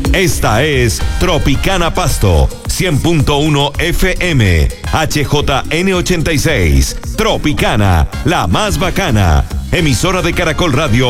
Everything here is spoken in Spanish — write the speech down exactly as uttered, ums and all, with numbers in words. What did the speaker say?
Esta es Tropicana Pasto, cien punto uno F M, H J N ochenta y seis. Tropicana, la más bacana. Emisora de Caracol Radio.